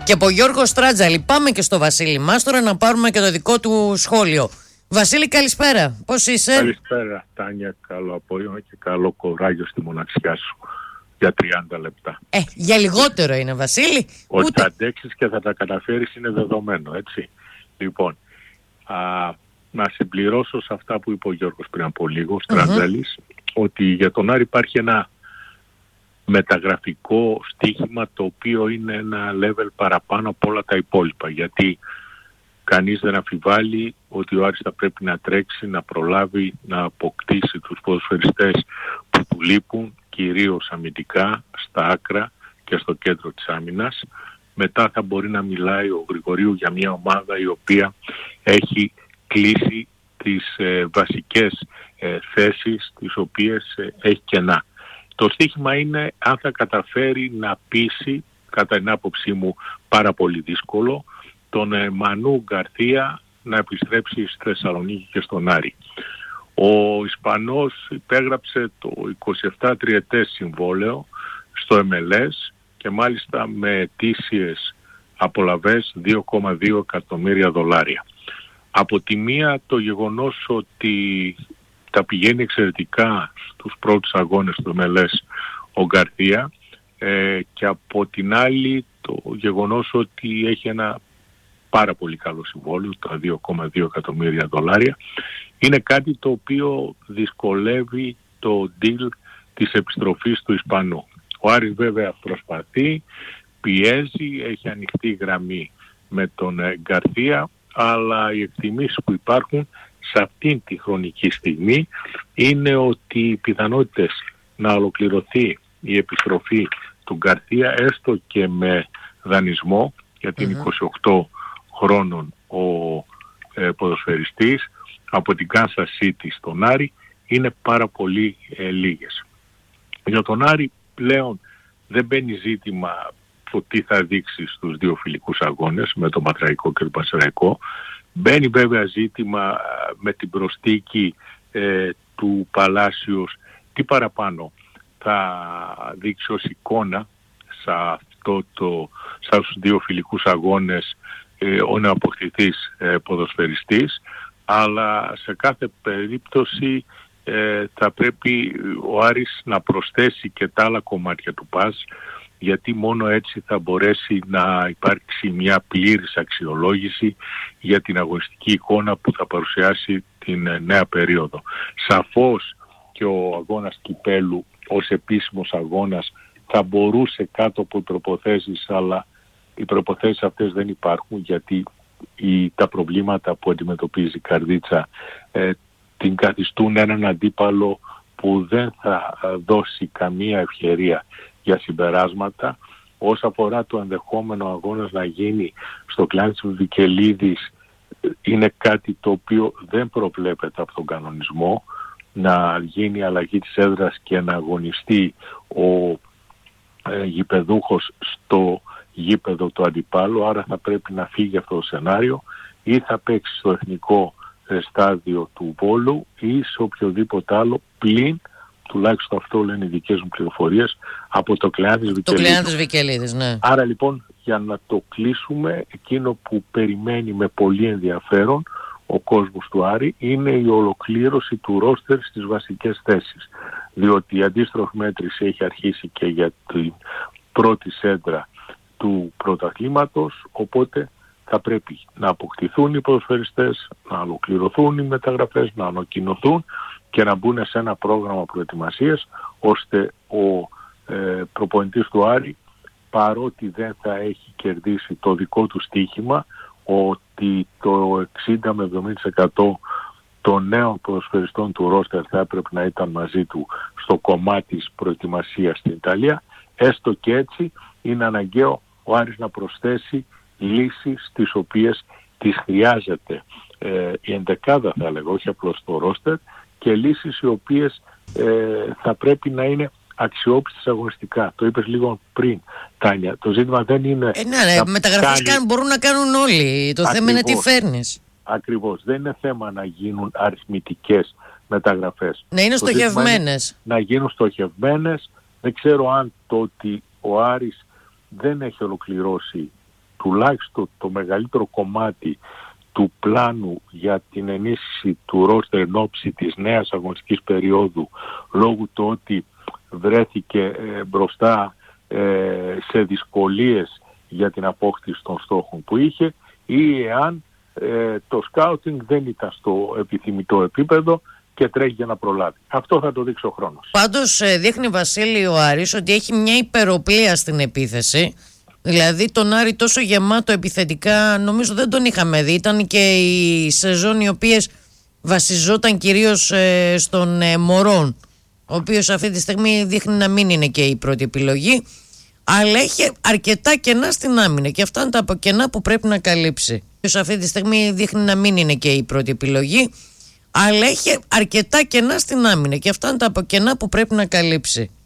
Και από Γιώργο Στράτζαλη πάμε και στο Βασίλη Μάστορα να πάρουμε και το δικό του σχόλιο. Βασίλη, καλησπέρα. Πώς είσαι? Καλησπέρα, Τάνια. Καλό απόγευμα και καλό κουράγιο στη μοναξιά σου για 30 λεπτά. Για λιγότερο είναι, Βασίλη. Ότι θα αντέξεις και θα τα καταφέρεις είναι δεδομένο, έτσι. Λοιπόν, να συμπληρώσω σε αυτά που είπε ο Γιώργος πριν από λίγο, ο Στράτζαλης, ότι για τον Άρη υπάρχει ένα μεταγραφικό στοίχημα το οποίο είναι ένα level παραπάνω από όλα τα υπόλοιπα, γιατί κανείς δεν αμφιβάλλει ότι ο Άρης θα πρέπει να τρέξει, να προλάβει, να αποκτήσει τους ποδοσφαιριστές που του λείπουν, κυρίως αμυντικά, στα άκρα και στο κέντρο της άμυνας. Μετά θα μπορεί να μιλάει ο Γρηγορίου για μια ομάδα η οποία έχει κλείσει τις βασικές θέσεις τις οποίες έχει κενά. Το στοίχημα είναι αν θα καταφέρει να πείσει, κατά την άποψή μου πάρα πολύ δύσκολο, τον Μανού Γκαρθία να επιστρέψει στη Θεσσαλονίκη και στον Άρη. Ο Ισπανός υπέγραψε το 27 τριετές συμβόλαιο στο MLS και μάλιστα με ετήσιες απολαβές 2,2 εκατομμύρια δολάρια. Από τη μία το γεγονός ότι τα πηγαίνει εξαιρετικά στους πρώτους αγώνες του MLS ο Γκαρθία και από την άλλη το γεγονός ότι έχει ένα πάρα πολύ καλό συμβόλαιο, τα 2,2 εκατομμύρια δολάρια, είναι κάτι το οποίο δυσκολεύει το deal της επιστροφής του Ισπανού. Ο Άρης βέβαια προσπαθεί, πιέζει, έχει ανοιχτή γραμμή με τον Γκαρθία, αλλά οι εκτιμήσεις που υπάρχουν σε αυτήν τη χρονική στιγμή είναι ότι οι πιθανότητες να ολοκληρωθεί η επιστροφή του Γκαρθία, έστω και με δανεισμό, γιατί είναι 28 χρόνων ο ποδοσφαιριστής, από την Kansas City στον Άρη, είναι πάρα πολύ λίγες. Για τον Άρη πλέον δεν μπαίνει ζήτημα το τι θα δείξει στους δύο φιλικούς αγώνες με τον Πατραϊκό και τον Πανσεραϊκό. Μπαίνει βέβαια ζήτημα με την προσθήκη του Παλάσιος τι παραπάνω θα δείξει ως εικόνα σε αυτούς δύο φιλικούς αγώνες ο νεοαποκτηθής ποδοσφαιριστής, αλλά σε κάθε περίπτωση θα πρέπει ο Άρης να προσθέσει και τα άλλα κομμάτια του ΠΑΣ, γιατί μόνο έτσι θα μπορέσει να υπάρξει μια πλήρης αξιολόγηση για την αγωνιστική εικόνα που θα παρουσιάσει την νέα περίοδο. Σαφώς και ο αγώνας κυπέλου ως επίσημος αγώνας θα μπορούσε κάτω από προϋποθέσεις, αλλά οι προϋποθέσεις αυτές δεν υπάρχουν, γιατί τα προβλήματα που αντιμετωπίζει η Καρδίτσα την καθιστούν έναν αντίπαλο που δεν θα δώσει καμία ευκαιρία για συμπεράσματα. Όσον αφορά το ενδεχόμενο αγώνας να γίνει στο κλάν της Βικελίδης, είναι κάτι το οποίο δεν προβλέπεται από τον κανονισμό, να γίνει αλλαγή της έδρας και να αγωνιστεί ο γηπεδούχος στο γήπεδο του αντιπάλου, άρα θα πρέπει να φύγει αυτό το σενάριο, ή θα παίξει στο εθνικό στάδιο του Βόλου ή σε οποιοδήποτε άλλο, πλην, τουλάχιστον αυτό λένε οι δικές μου πληροφορίες, από το Κλεάν της Βικελίδης. Ναι. Άρα λοιπόν, για να το κλείσουμε, εκείνο που περιμένει με πολύ ενδιαφέρον ο κόσμος του Άρη είναι η ολοκλήρωση του ρόστερ στις βασικές θέσεις, διότι η αντίστροφη μέτρηση έχει αρχίσει και για την πρώτη σέντρα του πρωταθλήματος, οπότε θα πρέπει να αποκτηθούν οι ποδοσφαιριστές, να ολοκληρωθούν οι μεταγραφές, να ανακοινωθούν και να μπουν σε ένα πρόγραμμα προετοιμασίας, ώστε ο προπονητής του Άρη, παρότι δεν θα έχει κερδίσει το δικό του στοίχημα, ότι το 60 με 70% των νέων ποδοσφαιριστών του ρόστερ θα έπρεπε να ήταν μαζί του στο κομμάτι της προετοιμασίας στην Ιταλία, έστω και έτσι είναι αναγκαίο ο Άρης να προσθέσει λύσεις τις οποίες τις χρειάζεται η ενδεκάδα, θα λέγω, όχι απλώς το ρόστερ, και λύσεις οι οποίες θα πρέπει να είναι αξιόπιστες αγωνιστικά. Το είπες λίγο πριν, Τάνια. Το ζήτημα δεν είναι... μεταγραφές μπορούν να κάνουν όλοι. Το θέμα είναι τι φέρνεις. Ακριβώς. Δεν είναι θέμα να γίνουν αριθμητικές μεταγραφές. Να είναι στοχευμένες. Να γίνουν στοχευμένες. Δεν ξέρω αν το ότι ο Άρης δεν έχει ολοκληρώσει τουλάχιστον το μεγαλύτερο κομμάτι του πλάνου για την ενίσχυση του ρόστερ εν ώψη της νέας αγωνιστικής περίοδου, λόγω του ότι βρέθηκε μπροστά σε δυσκολίες για την απόκτηση των στόχων που είχε, ή εάν το σκάουτινγκ δεν ήταν στο επιθυμητό επίπεδο και τρέχει για να προλάβει. Αυτό θα το δείξει ο χρόνος. Πάντως δείχνει, Βασίλη, ο Άρης ότι έχει μια υπεροπλία στην επίθεση. Δηλαδή τον Άρη τόσο γεμάτο επιθετικά νομίζω δεν τον είχαμε δει. Ήταν και οι σεζόν οι οποίες βασιζόταν κυρίως στον Μωρόν, ο οποίος αυτή τη στιγμή δείχνει να μην είναι και η πρώτη επιλογή, αλλά έχει αρκετά κενά στην άμυνα και αυτά είναι τα κενά που πρέπει να καλύψει. Αυτή τη στιγμή δείχνει να μην είναι και η πρώτη επιλογή, αλλά έχει αρκετά κενά στην άμυνα και αυτά είναι τα κενά που πρέπει να καλύψει.